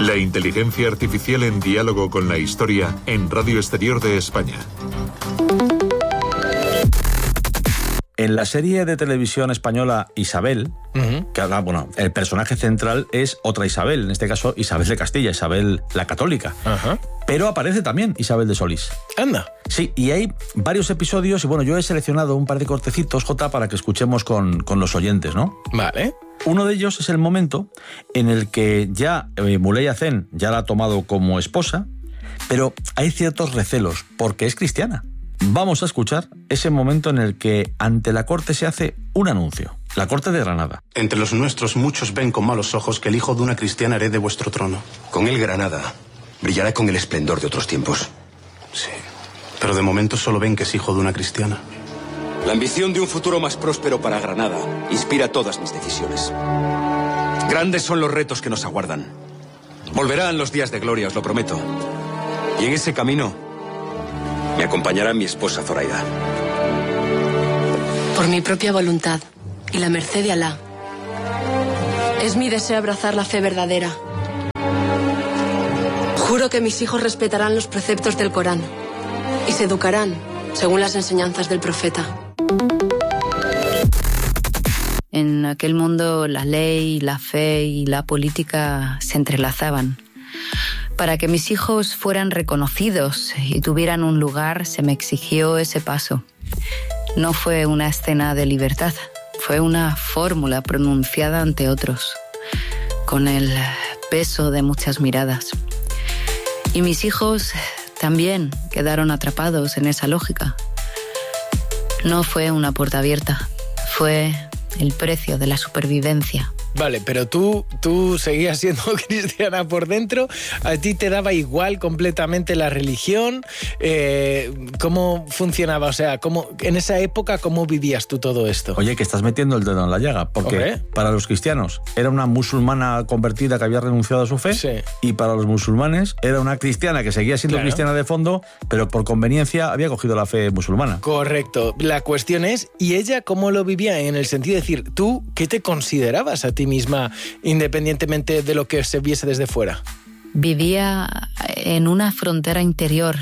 La inteligencia artificial en diálogo con la historia en Radio Exterior de España. En la serie de televisión española Isabel, el personaje central es otra Isabel, en este caso Isabel de Castilla, Isabel la Católica. Pero aparece también Isabel de Solís. Anda. Sí, y hay varios episodios, y bueno, yo he seleccionado un par de cortecitos, Jota, para que escuchemos con los oyentes, ¿no? Vale. Uno de ellos es el momento en el que ya Muley Hacén ya la ha tomado como esposa, pero hay ciertos recelos, porque es cristiana. Vamos a escuchar ese momento en el que ante la corte se hace un anuncio. La corte de Granada. Entre los nuestros muchos ven con malos ojos que el hijo de una cristiana herede vuestro trono. Con él Granada brillará con el esplendor de otros tiempos. Sí, pero de momento solo ven que es hijo de una cristiana. La ambición de un futuro más próspero para Granada inspira todas mis decisiones. Grandes son los retos que nos aguardan. Volverán los días de gloria, os lo prometo. Y en ese camino me acompañará mi esposa Zoraida. Por mi propia voluntad y la merced de Alá, es mi deseo abrazar la fe verdadera. Juro que mis hijos respetarán los preceptos del Corán y se educarán según las enseñanzas del profeta. En aquel mundo la ley, la fe y la política se entrelazaban. Para que mis hijos fueran reconocidos y tuvieran un lugar, se me exigió ese paso. No fue una escena de libertad, fue una fórmula pronunciada ante otros, con el peso de muchas miradas. Y mis hijos también quedaron atrapados en esa lógica. No fue una puerta abierta, fue el precio de la supervivencia. Vale, pero tú seguías siendo cristiana por dentro, a ti te daba igual completamente la religión, ¿cómo funcionaba? O sea, en esa época, ¿cómo vivías tú todo esto? Oye, que estás metiendo el dedo en la llaga, porque para los cristianos era una musulmana convertida que había renunciado a su fe, sí. Y para los musulmanes era una cristiana que seguía siendo cristiana de fondo, pero por conveniencia había cogido la fe musulmana. Correcto. La cuestión es, ¿y ella cómo lo vivía? En el sentido de decir, ¿tú qué te considerabas a ti misma, independientemente de lo que se viese desde fuera? Vivía en una frontera interior.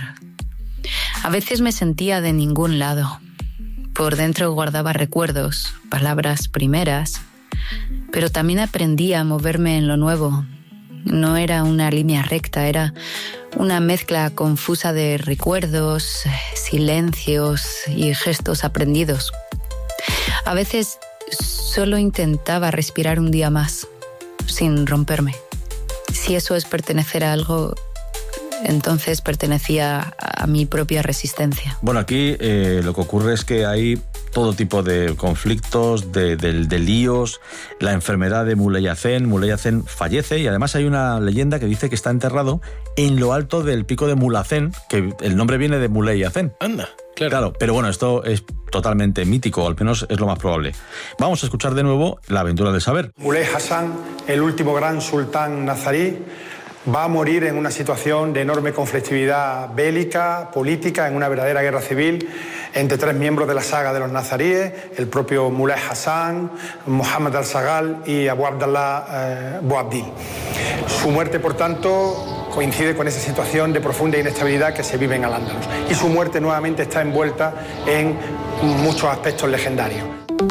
A veces me sentía de ningún lado. Por dentro guardaba recuerdos, palabras primeras, pero también aprendí a moverme en lo nuevo. No era una línea recta, era una mezcla confusa de recuerdos, silencios y gestos aprendidos. A veces solo intentaba respirar un día más, sin romperme. Si eso es pertenecer a algo, entonces pertenecía a mi propia resistencia. Bueno, aquí lo que ocurre es que hay todo tipo de conflictos, de líos, la enfermedad de Muley Hacén. Muley Hacén fallece y además hay una leyenda que dice que está enterrado en lo alto del pico de Mulhacén, que el nombre viene de Muley Hacén. Anda. Claro, pero bueno, esto es totalmente mítico, al menos es lo más probable. Vamos a escuchar de nuevo La aventura del saber. Muley Hassan, el último gran sultán nazarí, va a morir en una situación de enorme conflictividad bélica, política, en una verdadera guerra civil entre tres miembros de la saga de los nazaríes, el propio Muley Hassan, Muhammad al-Sagal y Abu Abdallah Boabdil. Su muerte, por tanto, coincide con esa situación de profunda inestabilidad que se vive en Al-Ándalus. Y su muerte nuevamente está envuelta en muchos aspectos legendarios.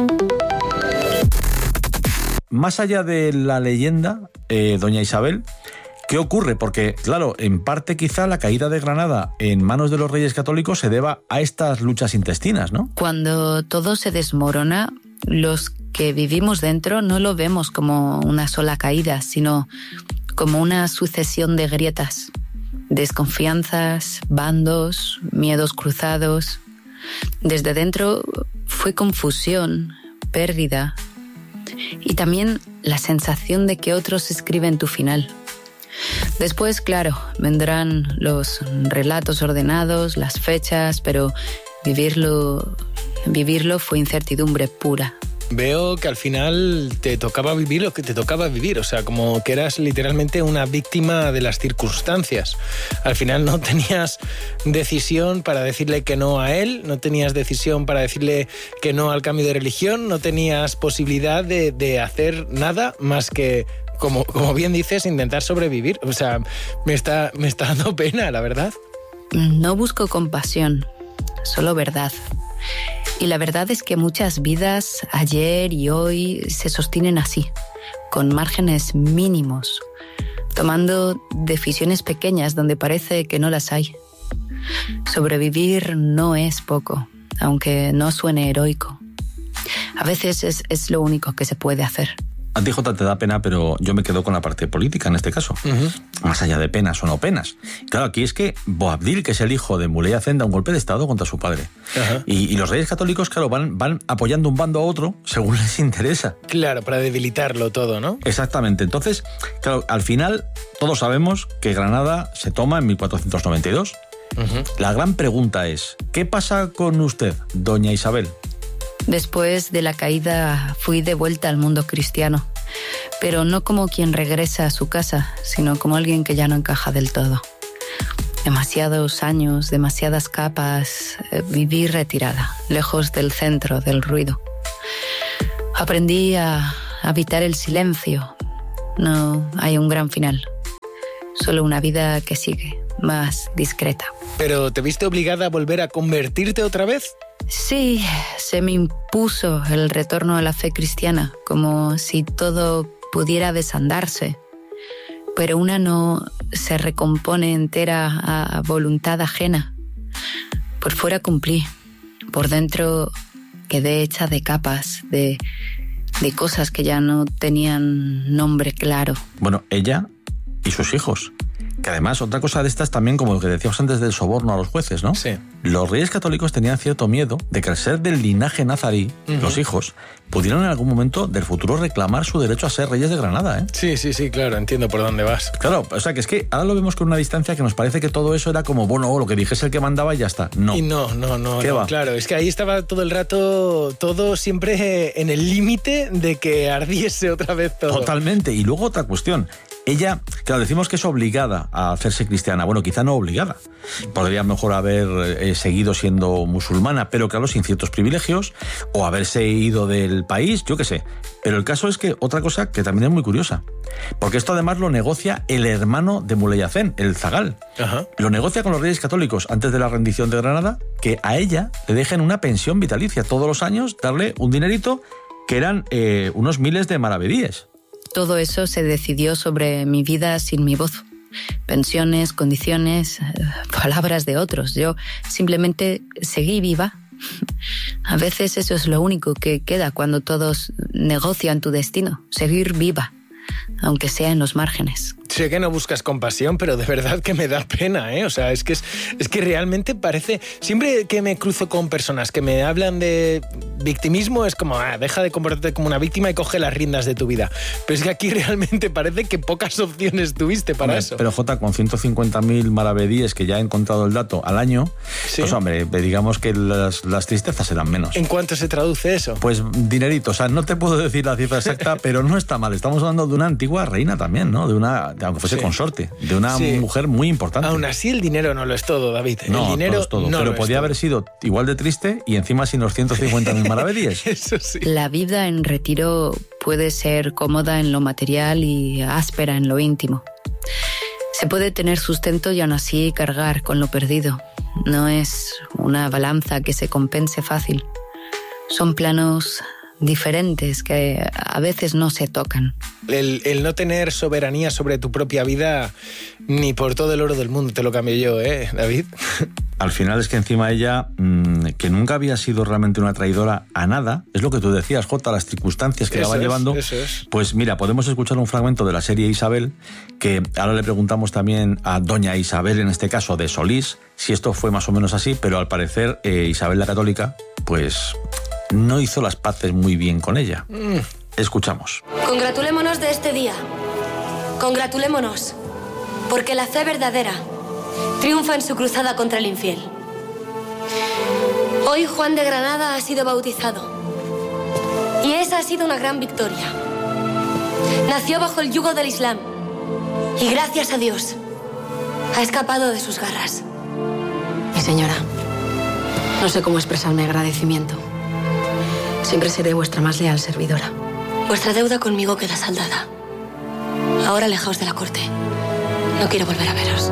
Más allá de la leyenda, doña Isabel, ¿qué ocurre? Porque, claro, en parte quizá la caída de Granada en manos de los reyes católicos se deba a estas luchas intestinas, ¿no? Cuando todo se desmorona, los que vivimos dentro no lo vemos como una sola caída, sino como una sucesión de grietas, desconfianzas, bandos, miedos cruzados. Desde dentro fue confusión, pérdida y también la sensación de que otros escriben tu final. Después, claro, vendrán los relatos ordenados, las fechas, pero vivirlo fue incertidumbre pura. Veo que al final te tocaba vivir lo que te tocaba vivir, o sea, como que eras literalmente una víctima de las circunstancias. Al final no tenías decisión para decirle que no a él, no tenías decisión para decirle que no al cambio de religión, no tenías posibilidad de hacer nada más que como bien dices, intentar sobrevivir. O sea, me está dando pena, la verdad. No busco compasión, solo verdad. Y la verdad es que muchas vidas, ayer y hoy, se sostienen así, con márgenes mínimos, tomando decisiones pequeñas donde parece que no las hay. Sobrevivir no es poco, aunque no suene heroico. A veces es lo único que se puede hacer. A ti, Jota, te da pena, pero yo me quedo con la parte política en este caso. Más allá de penas o no penas. Claro, aquí es que Boabdil, que es el hijo de Muley Hazen, da un golpe de estado contra su padre. Y los reyes católicos, claro, van apoyando un bando a otro según les interesa. Claro, para debilitarlo todo, ¿no? Exactamente. Entonces, claro, al final todos sabemos que Granada se toma en 1492. La gran pregunta es, ¿qué pasa con usted, doña Isabel? Después de la caída fui de vuelta al mundo cristiano, pero no como quien regresa a su casa, sino como alguien que ya no encaja del todo. Demasiados años, demasiadas capas, viví retirada, lejos del centro, del ruido. Aprendí a habitar el silencio. No hay un gran final, solo una vida que sigue, más discreta. ¿Pero te viste obligada a volver a convertirte otra vez? Sí, se me impuso el retorno a la fe cristiana, como si todo pudiera desandarse. Pero una no se recompone entera a voluntad ajena. Por fuera cumplí, por dentro quedé hecha de capas, de cosas que ya no tenían nombre claro. Bueno, ella y sus hijos. Que además, otra cosa de estas también, como lo que decíamos antes del soborno a los jueces, ¿no? Sí. Los reyes católicos tenían cierto miedo de que al ser del linaje nazarí, los hijos pudieran en algún momento del futuro reclamar su derecho a ser reyes de Granada, ¿eh? Sí, claro, entiendo por dónde vas. Claro, o sea, que es que ahora lo vemos con una distancia que nos parece que todo eso era como, bueno, lo que dijese el que mandaba y ya está. No. Y no, ¿Qué va? Claro, es que ahí estaba todo el rato, todo siempre en el límite de que ardiese otra vez todo. Totalmente. Y luego otra cuestión. Ella, claro, decimos que es obligada a hacerse cristiana. Bueno, quizá no obligada. Podría mejor haber seguido siendo musulmana, pero claro, sin ciertos privilegios, o haberse ido del país, yo qué sé. Pero el caso es que otra cosa que también es muy curiosa, porque esto además lo negocia el hermano de Muley Hazen, el zagal. Lo negocia con los reyes católicos antes de la rendición de Granada, que a ella le dejen una pensión vitalicia todos los años, darle un dinerito que eran unos miles de maravedíes. Todo eso se decidió sobre mi vida sin mi voz. Pensiones, condiciones, palabras de otros. Yo simplemente seguí viva. A veces eso es lo único que queda cuando todos negocian tu destino. Seguir viva, aunque sea en los márgenes. Sé que no buscas compasión, pero de verdad que me da pena, ¿eh? O sea, es que realmente parece... Siempre que me cruzo con personas que me hablan de victimismo, es como, deja de comportarte como una víctima y coge las riendas de tu vida. Pero es que aquí realmente parece que pocas opciones tuviste para eso. Pero Jota, con 150.000 maravedíes, que ya he encontrado el dato, al año, ¿sí? Pues hombre, digamos que las tristezas serán menos. ¿En cuánto se traduce eso? Pues dinerito, o sea, no te puedo decir la cifra exacta, pero no está mal. Estamos hablando de una antigua reina también, ¿no? Aunque fuese consorte, de una mujer muy importante. Aún así, el dinero no lo es todo, David. No, el dinero no es todo, pero podía haber sido igual de triste y encima sin los 150.000 maravedíes. Eso sí. La vida en retiro puede ser cómoda en lo material y áspera en lo íntimo. Se puede tener sustento y aún así cargar con lo perdido. No es una balanza que se compense fácil. Son planos diferentes que a veces no se tocan. El no tener soberanía sobre tu propia vida ni por todo el oro del mundo te lo cambio yo, David. Al final es que encima ella, que nunca había sido realmente una traidora a nada, es lo que tú decías, Jota, las circunstancias que la va llevando. Eso es. Pues mira, podemos escuchar un fragmento de la serie Isabel, que ahora le preguntamos también a doña Isabel, en este caso de Solís, si esto fue más o menos así, pero al parecer Isabel la Católica, pues no hizo las paces muy bien con ella. Escuchamos. Congratulémonos de este día. Congratulémonos. Porque la fe verdadera triunfa en su cruzada contra el infiel. Hoy Juan de Granada ha sido bautizado. Y esa ha sido una gran victoria. Nació bajo el yugo del Islam. Y gracias a Dios, ha escapado de sus garras. Mi señora, no sé cómo expresar mi agradecimiento. Siempre seré vuestra más leal servidora. Vuestra deuda conmigo queda saldada. Ahora alejaos de la corte. No quiero volver a veros.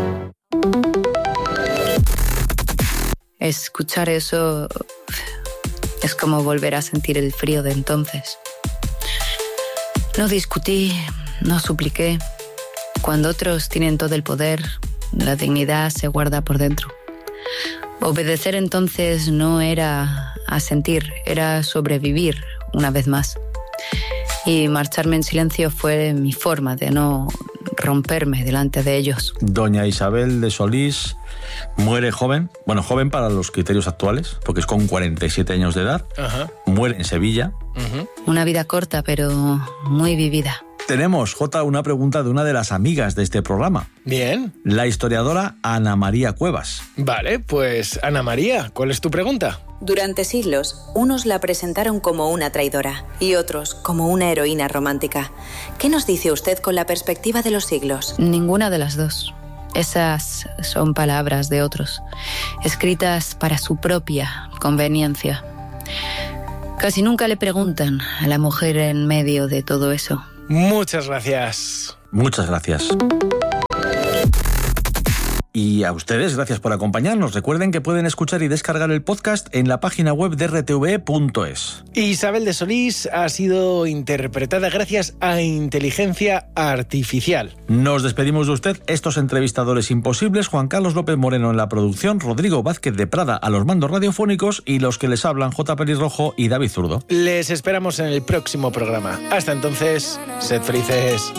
Escuchar eso es como volver a sentir el frío de entonces. No discutí, no supliqué. Cuando otros tienen todo el poder, la dignidad se guarda por dentro. Obedecer entonces no era asentir, era sobrevivir una vez más. Y marcharme en silencio fue mi forma de no romperme delante de ellos. Doña Isabel de Solís muere joven, bueno, joven para los criterios actuales, porque es con 47 años de edad. Ajá. Muere en Sevilla. Una vida corta, pero muy vivida. Tenemos, Jota, una pregunta de una de las amigas de este programa. Bien. La historiadora Ana María Cuevas. Vale, pues Ana María, ¿cuál es tu pregunta? Durante siglos, unos la presentaron como una traidora y otros como una heroína romántica. ¿Qué nos dice usted con la perspectiva de los siglos? Ninguna de las dos. Esas son palabras de otros, escritas para su propia conveniencia. Casi nunca le preguntan a la mujer en medio de todo eso. Muchas gracias. Muchas gracias. Y a ustedes, gracias por acompañarnos. Recuerden que pueden escuchar y descargar el podcast en la página web de rtve.es. Isabel de Solís ha sido interpretada gracias a inteligencia artificial. Nos despedimos de usted, estos entrevistadores imposibles, Juan Carlos López Moreno en la producción, Rodrigo Vázquez de Prada a los mandos radiofónicos y los que les hablan, J. Pelirrojo y David Zurdo. Les esperamos en el próximo programa. Hasta entonces, sed felices.